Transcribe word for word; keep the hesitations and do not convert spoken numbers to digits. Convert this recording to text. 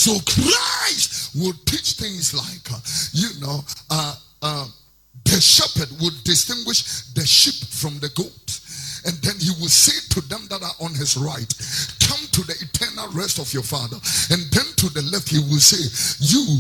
So Christ would teach things like, uh, you know, uh, uh, the shepherd would distinguish the sheep from the goat. And then he will say to them that are on his right, come to the eternal rest of your father. And then to the left he will say, you